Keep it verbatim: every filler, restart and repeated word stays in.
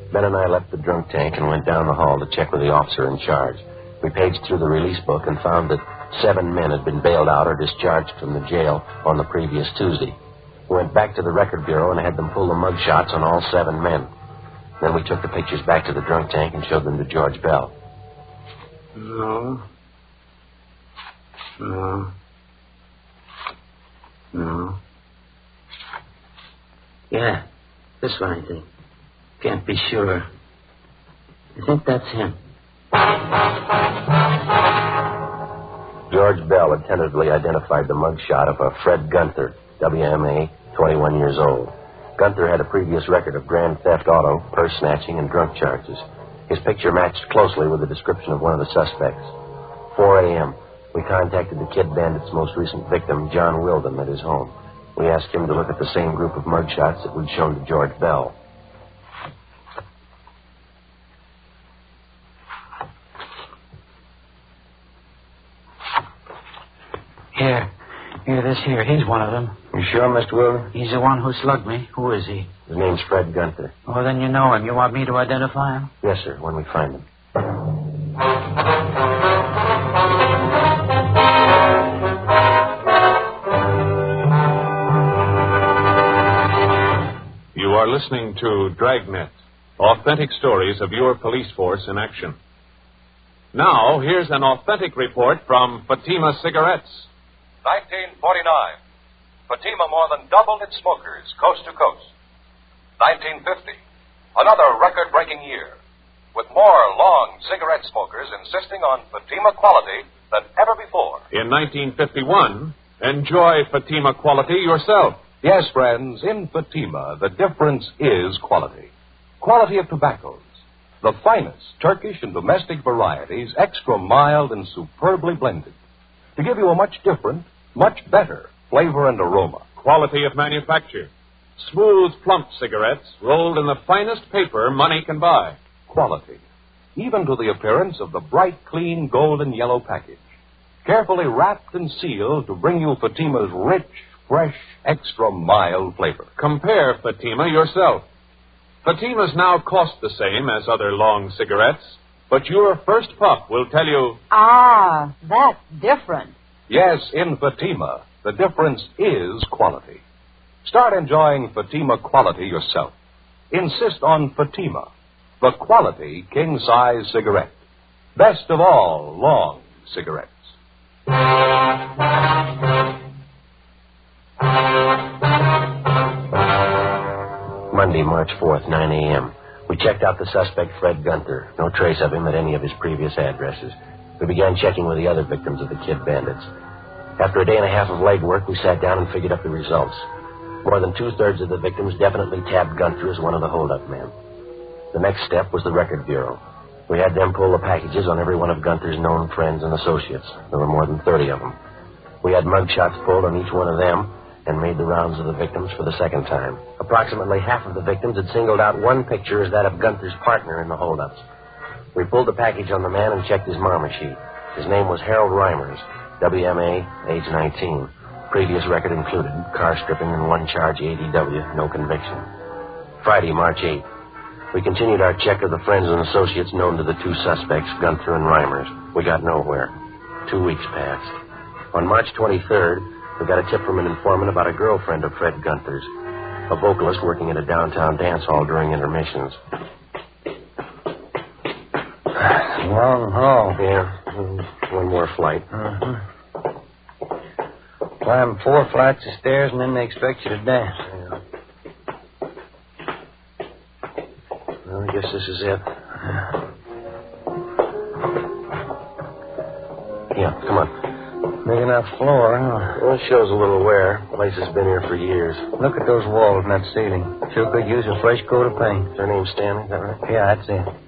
Ben and I left the drunk tank and went down the hall to check with the officer in charge. We paged through the release book and found that seven men had been bailed out or discharged from the jail on the previous Tuesday. We went back to the record bureau and had them pull the mug shots on all seven men. Then we took the pictures back to the drunk tank and showed them to George Bell. No. No. No. Yeah, this one, I think. Can't be sure. I think that's him. George Bell had tentatively identified the mugshot of a Fred Gunther, W M A, twenty-one years old. Gunther had a previous record of grand theft auto, purse snatching, and drunk charges. His picture matched closely with the description of one of the suspects. four a.m., we contacted the Kid Bandit's most recent victim, John Wilden, at his home. We asked him to look at the same group of mugshots that we'd shown to George Bell. Here. Here, this here. He's one of them. You sure, Mister Wilden? He's the one who slugged me. Who is he? His name's Fred Gunther. Oh, then you know him. You want me to identify him? Yes, sir, when we find him. You are listening to Dragnet, authentic stories of your police force in action. Now, here's an authentic report from Fatima Cigarettes. nineteen forty-nine. Fatima more than doubled its smokers coast to coast. nineteen fifty. Another record-breaking year, with more long cigarette smokers insisting on Fatima quality than ever before. In nineteen fifty-one, enjoy Fatima quality yourself. Yes, friends, in Fatima, the difference is quality. Quality of tobaccos. The finest Turkish and domestic varieties, extra mild and superbly blended, to give you a much different, much better flavor and aroma. Quality of manufacture. Smooth, plump cigarettes rolled in the finest paper money can buy. Quality, even to the appearance of the bright, clean, golden yellow package, carefully wrapped and sealed to bring you Fatima's rich, fresh, extra mild flavor. Compare Fatima yourself. Fatimas now cost the same as other long cigarettes, but your first puff will tell you... Ah, that's different. Yes, in Fatima, the difference is quality. Start enjoying Fatima quality yourself. Insist on Fatima, the quality king-size cigarette. Best of all long cigarettes. Monday, March fourth, nine a.m. We checked out the suspect, Fred Gunther. No trace of him at any of his previous addresses. We began checking with the other victims of the Kid Bandits. After a day and a half of legwork, we sat down and figured up the results. More than two-thirds of the victims definitely tabbed Gunther as one of the hold-up men. The next step was the record bureau. We had them pull the packages on every one of Gunther's known friends and associates. There were more than thirty of them. We had mugshots pulled on each one of them and made the rounds of the victims for the second time. Approximately half of the victims had singled out one picture as that of Gunther's partner in the holdups. We pulled the package on the man and checked his marmor sheet. His name was Harold Reimers, W M A, age nineteen. Previous record included car stripping and one charge A D W, no conviction. Friday, March eighth. We continued our check of the friends and associates known to the two suspects, Gunther and Reimers. We got nowhere. Two weeks passed. On March twenty-third, we got a tip from an informant about a girlfriend of Fred Gunther's, a vocalist working at a downtown dance hall during intermissions. Long haul. Yeah, one more flight. Uh-huh. Climb four flights of stairs and then they expect you to dance. Yeah. Well, I guess this is it. Yeah, come on. Big enough floor, huh? Well, it shows a little wear. The place has been here for years. Look at those walls and that ceiling. Sure could use a fresh coat of paint. Is her name Stanley? Is that right? Yeah, that's it.